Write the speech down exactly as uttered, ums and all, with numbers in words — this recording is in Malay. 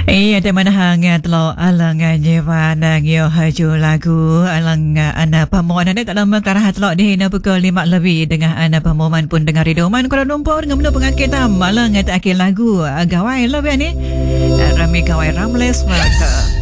Eh, ada mana hangat lo alangan jewana ngio haju lagu alang ana pamoan anda tak lama karahat lo di hina pukul lima lebih dengan ana pamoman pun dengar ridoman Kuala Lumpur dengan menu pengakit malang tak akhir lagu gawai lo ni Rami gawai Ramles maka